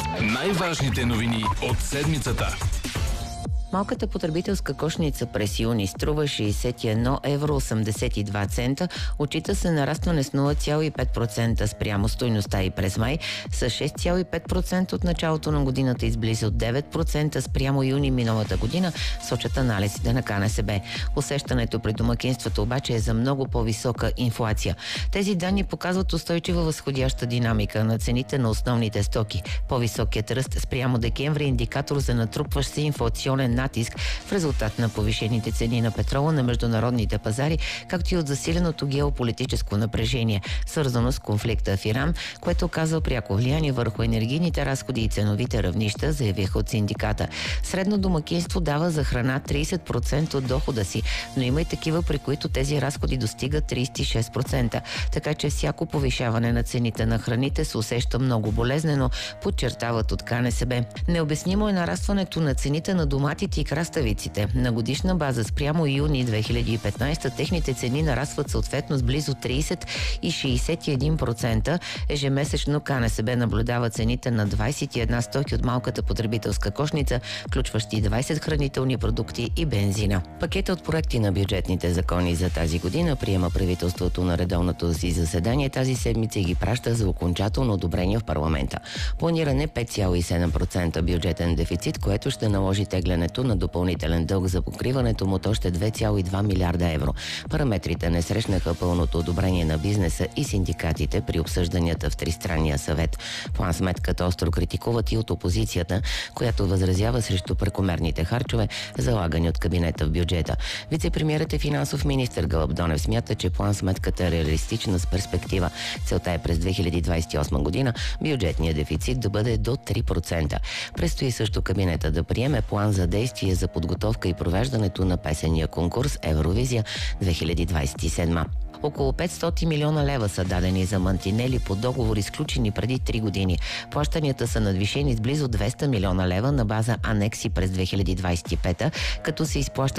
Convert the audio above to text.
Най-важните новини от седмицата. Малката потребителска кошница през юни струва 61 евро 82 цента. Отчита се нарастване с 0,5% спрямо стойността и през май, с 6,5% от началото на годината и с близо 9% спрямо юни миналата година, сочат анализите на КНСБ. Усещането при домакинствата обаче е за много по-висока инфлация. Тези данни показват устойчива възходяща динамика на цените на основните стоки. По-високият ръст спрямо декември е индикатор за натрупващ се инфлационен натиск в резултат на повишените цени на петрола на международните пазари, както и от засиленото геополитическо напрежение, свързано с конфликта в Иран, което оказва пряко влияние върху енергийните разходи и ценовите равнища, заявиха от синдиката. Средно домакинство дава за храна 30% от дохода си, но има и такива, при които тези разходи достигат 36%, така че всяко повишаване на цените на храните се усеща много болезнено, подчертават от КНСБ. Необяснимо е нарастването на цените на доматите и краставиците. На годишна база спрямо юни 2015 техните цени нарастват съответно с близо 30 и 61%. Ежемесечно КНСБ наблюдава цените на 21 стоки от малката потребителска кошница, включващи 20 хранителни продукти и бензина. Пакета от проекти на бюджетните закони за тази година приема правителството на редовното си заседание тази седмица и ги праща за окончателно одобрение в парламента. Планиране 5,7% бюджетен дефицит, което ще наложи теглянето на допълнителен дълг за покриването му от още 2,2 милиарда евро. Параметрите не срещнаха пълното одобрение на бизнеса и синдикатите при обсъжданията в Тристранния съвет. План-сметката остро критикуват и от опозицията, която възразява срещу прекомерните харчове, залагани от кабинета в бюджета. Вицепремиерът и финансов министър Гълъб Донев смята, че план-сметката е реалистична с перспектива. Целта е през 2028 година бюджетният дефицит да бъде до 3%. Предстои също кабинета да приеме план за действие за подготовка и провеждането на песения конкурс Евровизия 2027. Около 500 милиона лева са дадени за мантинели по договори, сключени преди 3 години. Плащанията са надвишени с близо 200 милиона лева на база анекси през 2025, като се изплащат